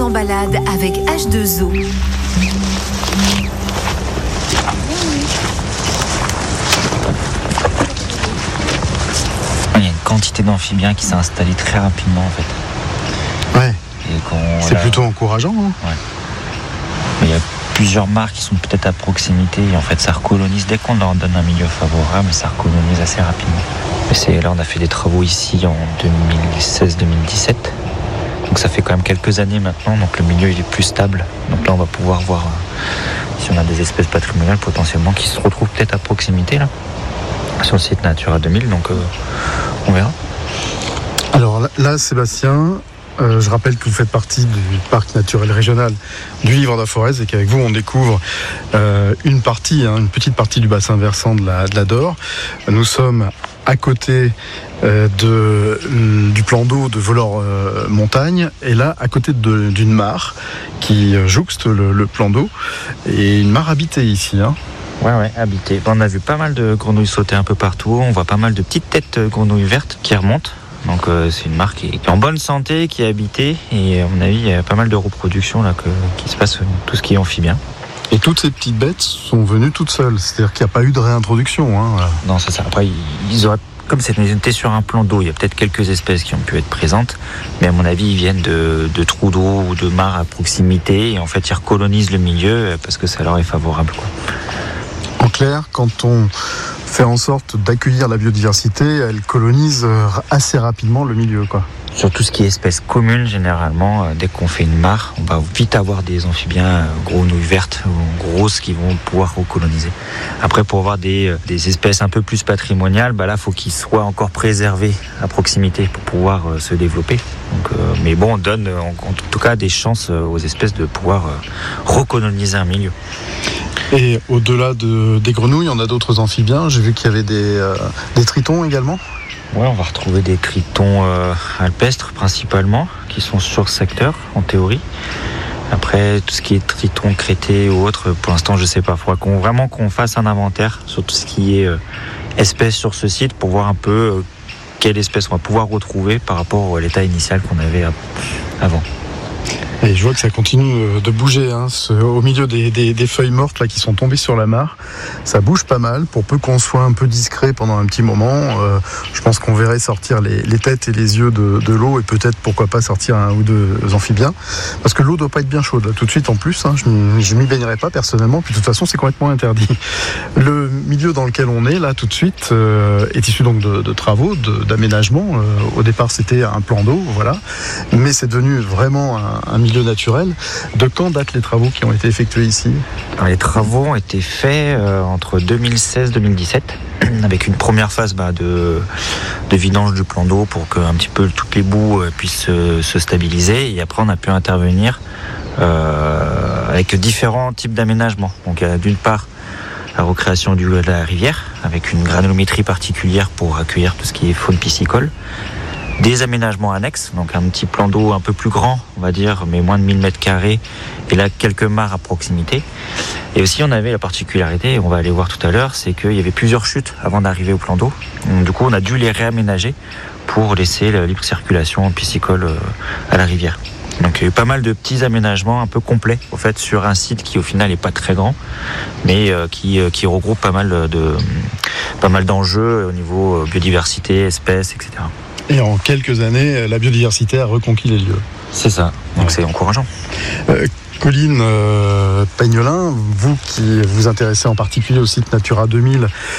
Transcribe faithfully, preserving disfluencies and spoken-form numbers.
en balade avec H deux O. Il y a une quantité d'amphibiens qui s'est installée très rapidement en fait. Ouais. Et qu'on, C'est là, plutôt encourageant. Hein. Ouais. Mais il y a plusieurs mares qui sont peut-être à proximité et en fait ça recolonise dès qu'on leur donne un milieu favorable, ça recolonise assez rapidement. Et c'est, là on a fait des travaux ici en deux mille seize deux mille dix-sept. Donc ça fait quand même quelques années maintenant, donc le milieu il est plus stable. Donc là on va pouvoir voir euh, si on a des espèces patrimoniales potentiellement qui se retrouvent peut-être à proximité là, sur le site Natura deux mille, donc euh, on verra. Alors là, là Sébastien, euh, je rappelle que vous faites partie du parc naturel régional du Livre-de-la-Forez et qu'avec vous on découvre euh, une partie, hein, une petite partie du bassin versant de la, de la Dore. Nous sommes à côté euh, de, du plan d'eau de Vollore-Montagne euh, et là à côté de, d'une mare qui jouxte le, le plan d'eau et une mare habitée ici. Hein. Ouais, ouais, habité. On a vu pas mal de grenouilles sauter un peu partout. On voit pas mal de petites têtes de grenouilles vertes qui remontent. Donc euh, c'est une mare qui est en bonne santé, qui est habitée. Et à mon avis, il y a pas mal de reproduction là, que, qui se passe, tout ce qui est amphibien. Et toutes ces petites bêtes sont venues toutes seules. C'est-à-dire qu'il n'y a pas eu de réintroduction. Hein, voilà. Non, c'est ça. Après, ils auraient, comme c'était sur un plan d'eau, il y a peut-être quelques espèces qui ont pu être présentes. Mais à mon avis, ils viennent de, de trous d'eau ou de mares à proximité. Et en fait, ils recolonisent le milieu parce que ça leur est favorable, quoi. En clair, quand on fait en sorte d'accueillir la biodiversité, elle colonise assez rapidement le milieu, quoi. Sur tout ce qui est espèces communes, généralement, euh, dès qu'on fait une mare, on va vite avoir des amphibiens euh, grenouilles vertes ou grosses qui vont pouvoir recoloniser. Après, pour avoir des, euh, des espèces un peu plus patrimoniales, bah là, il faut qu'ils soient encore préservés à proximité pour pouvoir euh, se développer. Donc, euh, mais bon, on donne euh, en, en tout cas des chances euh, aux espèces de pouvoir euh, recoloniser un milieu. Et au-delà de, des grenouilles, on a d'autres amphibiens. J'ai vu qu'il y avait des, euh, des tritons également. Ouais, on va retrouver des tritons euh, alpestres principalement, qui sont sur ce secteur, en théorie. Après, tout ce qui est tritons crétés ou autre, pour l'instant, je sais pas. Il faudra qu'on, vraiment qu'on fasse un inventaire sur tout ce qui est euh, espèces sur ce site pour voir un peu euh, quelle espèce on va pouvoir retrouver par rapport à l'état initial qu'on avait avant. Et je vois que ça continue de bouger, hein, ce, au milieu des, des, des feuilles mortes là, qui sont tombées sur la mare. Ça bouge pas mal, pour peu qu'on soit un peu discret pendant un petit moment. Euh, je pense qu'on verrait sortir les, les têtes et les yeux de, de l'eau et peut-être, pourquoi pas, sortir un ou deux amphibiens. Parce que l'eau doit pas être bien chaude, là, tout de suite en plus. Hein, je ne m'y baignerai pas personnellement, puis de toute façon, c'est complètement interdit. Le milieu dans lequel on est, là, tout de suite, euh, est issu donc de, de travaux, de, d'aménagement. Euh, au départ, c'était un plan d'eau, voilà. Mais c'est devenu vraiment un, un milieu naturel. De quand datent les travaux qui ont été effectués ici ? Alors, les travaux ont été faits euh, entre deux mille seize deux mille dix-sept, avec une première phase bah, de, de vidange du plan d'eau pour que un petit peu toutes les boues euh, puissent euh, se stabiliser. Et après, on a pu intervenir euh, avec différents types d'aménagements. Donc, euh, d'une part, la recréation du, de la rivière, avec une granulométrie particulière pour accueillir tout ce qui est faune piscicole. Des aménagements annexes, donc un petit plan d'eau un peu plus grand, on va dire, mais moins de mille mètres carrés, et là quelques mares à proximité. Et aussi on avait la particularité, et on va aller voir tout à l'heure, c'est qu'il y avait plusieurs chutes avant d'arriver au plan d'eau. Donc, du coup on a dû les réaménager pour laisser la libre circulation piscicole à la rivière. Donc il y a eu pas mal de petits aménagements un peu complets au fait sur un site qui au final n'est pas très grand, mais euh, qui, euh, qui regroupe pas mal de pas mal d'enjeux au niveau biodiversité, espèces, et cetera. Et en quelques années, la biodiversité a reconquis les lieux. C'est ça, donc ouais. C'est encourageant. Euh, Colline euh, Pagnolin, vous qui vous intéressez en particulier au site Natura deux mille